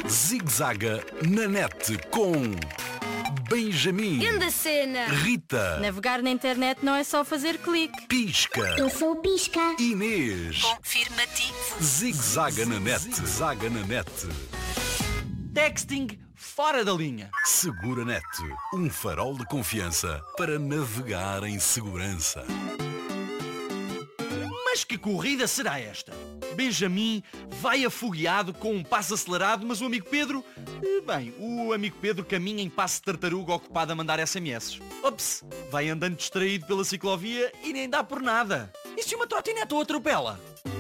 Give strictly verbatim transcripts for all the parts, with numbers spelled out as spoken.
Zig-zaga na net com Benjamin, grande cena. Rita. Navegar na internet não é só fazer clique. Pisca. Eu sou o Pisca. Inês. Confirmativo. Zig-zaga na net. Zaga na net. Texting fora da linha. Segura Net, um farol de confiança para navegar em segurança. Mas que corrida será esta? Benjamin vai afogueado com um passo acelerado, mas o amigo Pedro... Bem, o amigo Pedro caminha em passo de tartaruga ocupado a mandar S M S. Ops, vai andando distraído pela ciclovia e nem dá por nada. E se uma trotinete o atropela?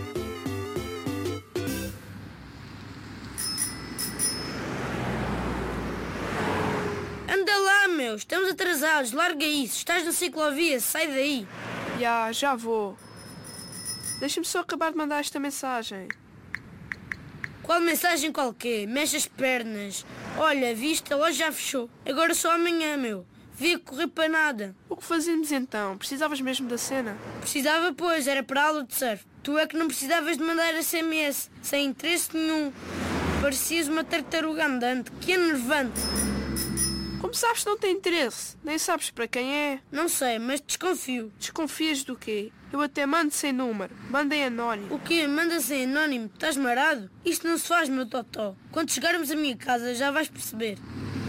Anda lá, meu, estamos atrasados, larga isso, estás na ciclovia, sai daí. Já, já vou. Deixa-me só acabar de mandar esta mensagem. Qual mensagem qualquer? Mexe as pernas. Olha, viste, a loja já fechou. Agora só amanhã, meu. Via correr para nada. O que fazemos então? Precisavas mesmo da cena? Precisava, pois, era para a aula de surf. Tu é que não precisavas de mandar S M S, sem interesse nenhum. Parecias uma tartaruga andante, que enervante. Como sabes que não tem interesse? Nem sabes para quem é? Não sei, mas desconfio. Desconfias do quê? Eu até mando sem número. Manda em anónimo. O quê? Manda-se em anónimo? Estás marado? Isto não se faz, meu totó. Quando chegarmos à minha casa já vais perceber.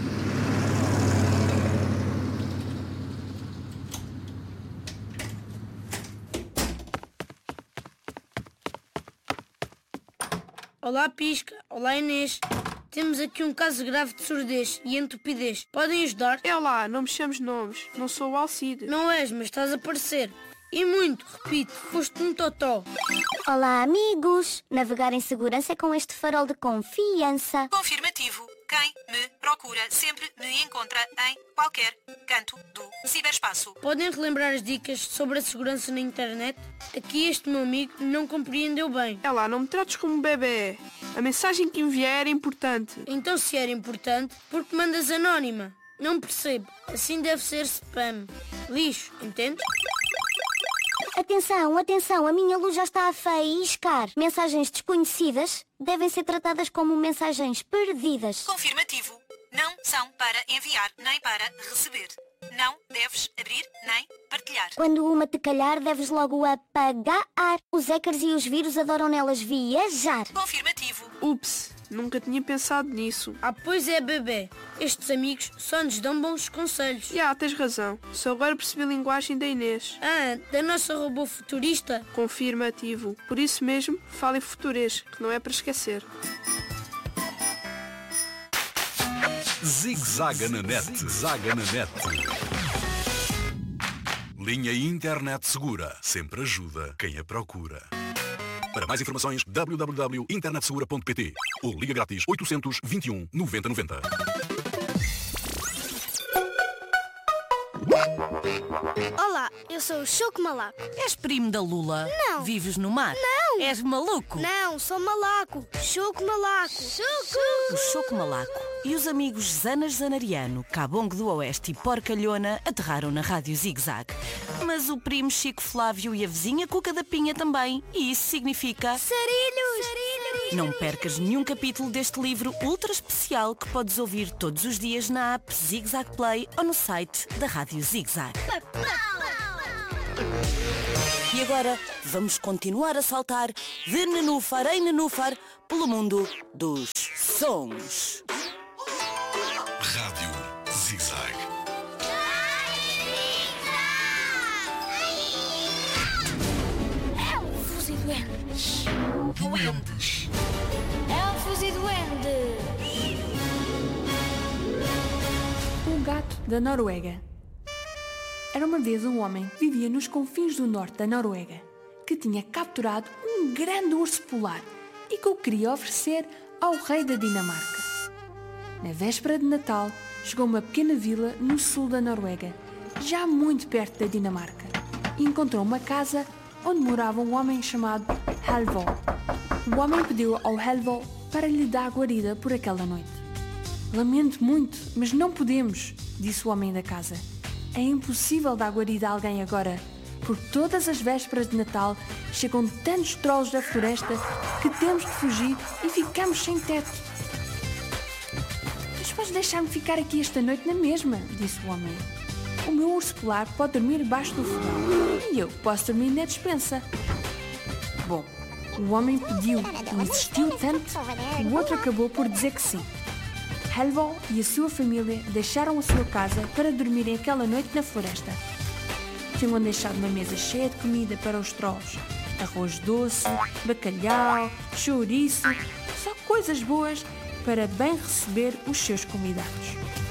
Olá, Pisca. Olá, Inês. Temos aqui um caso grave de surdez e entupidez. Podem ajudar? É lá, não me chames nomes. Não sou o Alcide. Não és, mas estás a parecer. E muito, repito, foste um totó. Olá, amigos. Navegar em segurança é com este farol de confiança. Confirmativo. Quem me procura sempre me encontra em qualquer canto do ciberespaço. Podem relembrar as dicas sobre a segurança na internet? Aqui este meu amigo não compreendeu bem. É lá, não me trates como um bebê. A mensagem que enviei era importante. Então se era importante, por que mandas anónima? Não percebo. Assim deve ser spam. Lixo, entende? Atenção, atenção, a minha luz já está a faiscar. Mensagens desconhecidas devem ser tratadas como mensagens perdidas. Confirmativo. Não são para enviar nem para receber. Não deves abrir nem partilhar. Quando uma te calhar, deves logo apagar. Os hackers e os vírus adoram nelas viajar. Confirmativo. Ups, nunca tinha pensado nisso. Ah, pois é, bebê. Estes amigos só nos dão bons conselhos. Já, tens razão. Só agora percebi a linguagem da Inês. Ah, da nossa robô futurista? Confirmativo. Por isso mesmo, fala em futurês, que não é para esquecer. Zig-zaga na net. Zaga na net. Linha Internet Segura. Sempre ajuda quem a procura. Para mais informações, w w w ponto internet segura ponto p t ou liga grátis oitocentos, vinte e um, noventa, noventa. Olá, eu sou o Choco Malaco. És primo da Lula? Não. Vives no mar? Não. És maluco? Não, sou Malaco. Choco Malaco. Choco! O Choco Malaco e os amigos Zanas Zanariano, Cabongo do Oeste e Porcalhona aterraram na Rádio Zig-Zag. Mas o primo Chico Flávio e a vizinha Cuca da Pinha também. E isso significa... Sarilhos! Sarilhos! Não percas nenhum capítulo deste livro ultra especial que podes ouvir todos os dias na app Zig-Zag Play ou no site da Rádio Zig-Zag. E agora vamos continuar a saltar de nenúfar em nenúfar pelo mundo dos sons. Rádio Zig-Zag. Elfos e duendes. Duendes. Elfos e duendes. O gato da Noruega. Era uma vez um homem que vivia nos confins do norte da Noruega, que tinha capturado um grande urso polar e que o queria oferecer ao rei da Dinamarca. Na véspera de Natal, chegou a uma pequena vila no sul da Noruega, já muito perto da Dinamarca, e encontrou uma casa onde morava um homem chamado Halvor. O homem pediu ao Halvor para lhe dar guarida por aquela noite. Lamento muito, mas não podemos, disse o homem da casa. É impossível dar guarida a alguém agora, porque todas as vésperas de Natal chegam tantos trolls da floresta que temos de fugir e ficamos sem teto. Mas podes deixar-me ficar aqui esta noite na mesma, disse o homem. O meu urso polar pode dormir debaixo do fogão e eu posso dormir na despensa. Bom, o homem pediu e insistiu tanto que o outro acabou por dizer que sim. Halvor e a sua família deixaram a sua casa para dormirem aquela noite na floresta. Tinham deixado uma mesa cheia de comida para os trolls. Arroz doce, bacalhau, chouriço, só coisas boas para bem receber os seus convidados.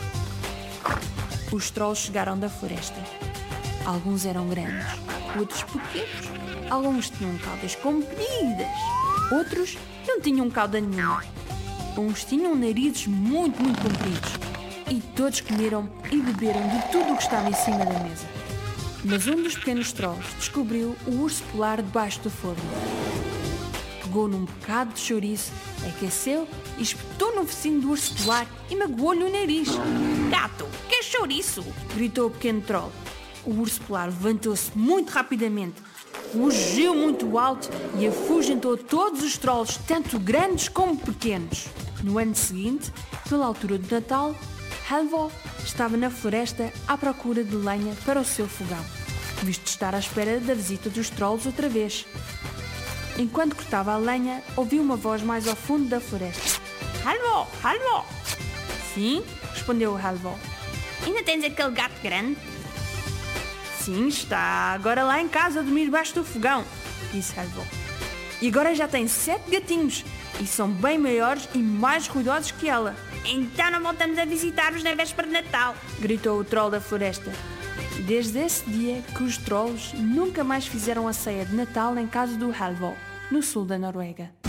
Os trolls chegaram da floresta. Alguns eram grandes, outros pequenos. Alguns tinham caudas compridas, outros não tinham cauda nenhuma. Uns tinham narizes muito, muito compridos. E todos comeram e beberam de tudo o que estava em cima da mesa. Mas um dos pequenos trolls descobriu o urso polar debaixo do forno. Pegou num bocado de chouriço, aqueceu e espetou no focinho do urso polar e magoou-lhe o nariz. Gato, que chouriço? Gritou o pequeno troll. O urso polar levantou-se muito rapidamente, rugiu muito alto e afugentou todos os trolls, tanto grandes como pequenos. No ano seguinte, pela altura do Natal, Halvor estava na floresta à procura de lenha para o seu fogão, visto estar à espera da visita dos trolls outra vez. Enquanto cortava a lenha, ouviu uma voz mais ao fundo da floresta. Halvor, Halvor! Sim, respondeu o Halvor. Ainda tens aquele gato grande? Sim, está agora lá em casa a dormir debaixo do fogão, disse Halvor. E agora já tem sete gatinhos e são bem maiores e mais ruidosos que ela. Então não voltamos a visitar-vos na véspera de Natal, gritou o troll da floresta. Desde esse dia que os trolls nunca mais fizeram a ceia de Natal em casa do Halvor, no sul da Noruega.